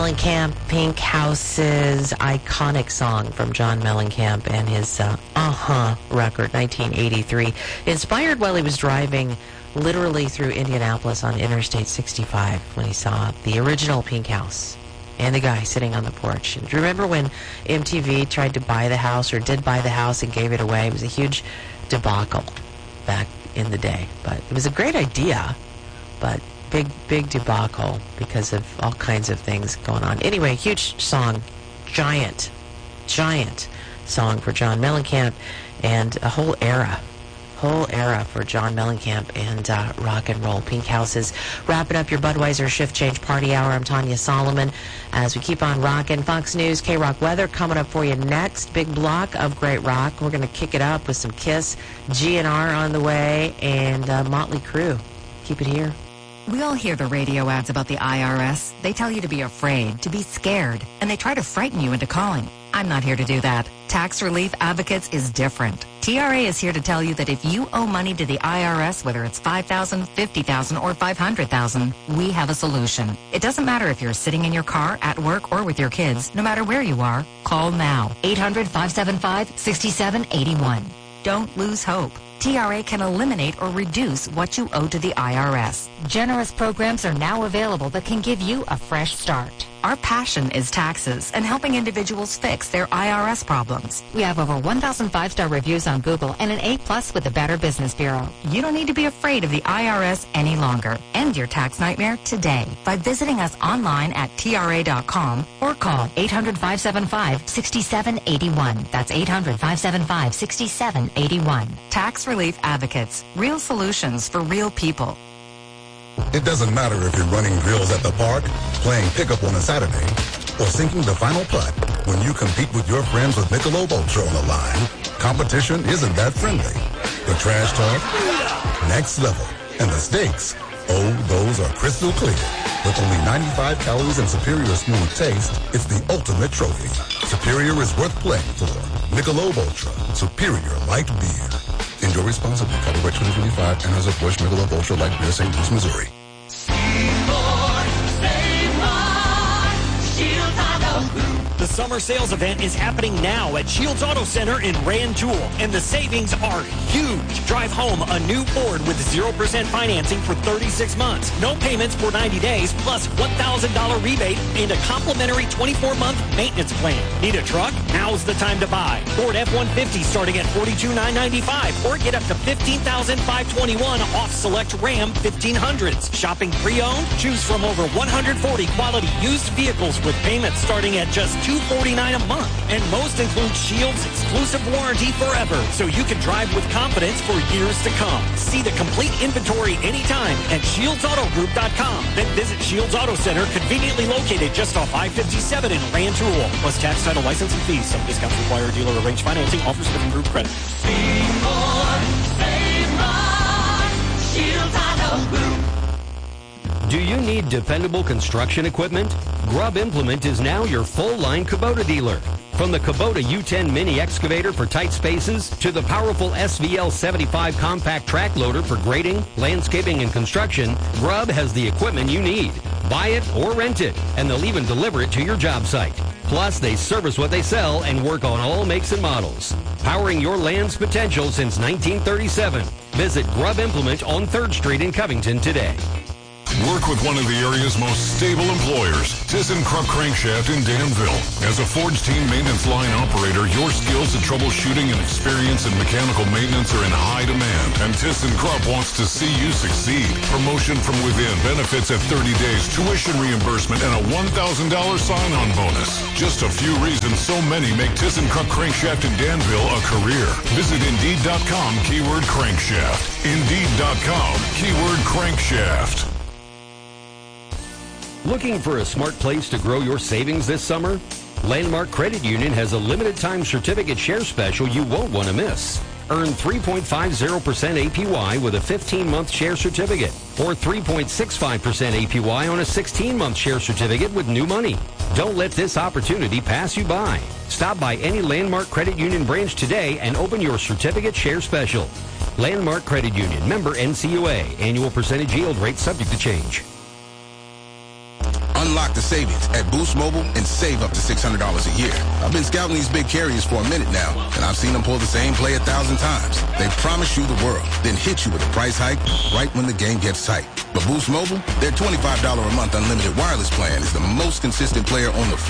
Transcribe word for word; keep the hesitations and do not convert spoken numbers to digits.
Mellencamp, Pink House's iconic song from John Mellencamp and his uh, Uh-Huh record, nineteen eighty-three. Inspired while he was driving literally through Indianapolis on Interstate sixty-five when he saw the original Pink House and the guy sitting on the porch. And do you remember when M T V tried to buy the house or did buy the house and gave it away? It was a huge debacle back in the day. But it was a great idea, but big, big debacle because of all kinds of things going on. Anyway, huge song, giant, giant song for John Mellencamp, and a whole era, whole era for John Mellencamp and uh, rock and roll. Pink Houses wrapping up your Budweiser Shift Change Party Hour. I'm Tanya Solomon. As we keep on rocking, Fox News, K-Rock weather coming up for you next. Big block of great rock. We're going to kick it up with some Kiss, G N R on the way, and uh, Motley Crue. Keep it here. We all hear the radio ads about the I R S. They tell you to be afraid, to be scared, and they try to frighten you into calling. I'm not here to do that. Tax Relief Advocates is different. T R A is here to tell you that if you owe money to the I R S, whether it's five thousand dollars, fifty thousand dollars, or five hundred thousand dollars, we have a solution. It doesn't matter if you're sitting in your car, at work, or with your kids. No matter where you are, call now. eight hundred, five seven five, six seven eight one. Don't lose hope. T R A can eliminate or reduce what you owe to the I R S. Generous programs are now available that can give you a fresh start. Our passion is taxes and helping individuals fix their I R S problems. We have over one thousand five-star reviews on Google and an A plus with the Better Business Bureau. You don't need to be afraid of the I R S any longer. End your tax nightmare today by visiting us online at T R A dot com or call eight hundred, five seven five, six seven eight one. That's eight hundred, five seven five, six seven eight one. Tax Relief Advocates. Real solutions for real people. It doesn't matter if you're running drills at the park, playing pickup on a Saturday, or sinking the final putt when you compete with your friends with Michelob Ultra on the line. Competition isn't that friendly. The trash talk, next level, and the stakes, oh, those are crystal clear. With only ninety-five calories and superior smooth taste, it's the ultimate trophy. Superior is worth playing for. Michelob Ultra, superior light beer. Enjoy responsibly. Copyright twenty twenty-five, Anheuser-Busch Michelob Ultra Light Beer, Saint Louis, Missouri. The summer sales event is happening now at Shields Auto Center in Rantoul, and the savings are huge. Drive home a new Ford with zero percent financing for thirty-six months. No payments for ninety days, plus one thousand dollars rebate and a complimentary twenty-four month maintenance plan. Need a truck? Now's the time to buy. Ford F one fifty starting at forty-two thousand nine hundred ninety-five dollars, or get up to fifteen thousand five hundred twenty-one dollars off select Ram fifteen hundreds. Shopping pre-owned? Choose from over one hundred forty quality used vehicles with payments starting at just two hundred forty-nine dollars a month. And most include Shields exclusive warranty forever, so you can drive with confidence for years to come. See the complete inventory anytime at shields auto group dot com. Then visit Shields Auto Center, conveniently located just off I fifty-seven in Rantoul. Plus tax, title, license, and fees. Some discounts require dealer arranged financing. Offers with group credit. Save more, save more. Shields Auto Group. Do you need dependable construction equipment? Grubb Implement is now your full-line Kubota dealer. From the Kubota U ten mini excavator for tight spaces to the powerful S V L seventy-five compact track loader for grading, landscaping, and construction, Grubb has the equipment you need. Buy it or rent it, and they'll even deliver it to your job site. Plus, they service what they sell and work on all makes and models. Powering your land's potential since nineteen thirty-seven. Visit Grubb Implement on third Street in Covington today. Work with one of the area's most stable employers, ThyssenKrupp Crankshaft in Danville. As a Ford's team maintenance line operator, your skills at troubleshooting and experience in mechanical maintenance are in high demand, and ThyssenKrupp wants to see you succeed. Promotion from within, benefits at thirty days, tuition reimbursement, and a one thousand dollars sign-on bonus. Just a few reasons so many make ThyssenKrupp Crankshaft in Danville a career. Visit Indeed dot com, keyword crankshaft. Indeed dot com, keyword crankshaft. Looking for a smart place to grow your savings this summer? Landmark Credit Union has a limited time certificate share special you won't want to miss. Earn three point five zero percent A P Y with a fifteen month share certificate, or three point six five percent A P Y on a sixteen month share certificate with new money. Don't let this opportunity pass you by. Stop by any Landmark Credit Union branch today and open your certificate share special. Landmark Credit Union, member N C U A. Annual percentage yield rate subject to change. Unlock the savings at Boost Mobile and save up to six hundred dollars a year. I've been scouting these big carriers for a minute now, and I've seen them pull the same play a thousand times. They promise you the world, then hit you with a price hike right when the game gets tight. But Boost Mobile, their twenty-five dollars a month unlimited wireless plan is the most consistent player on the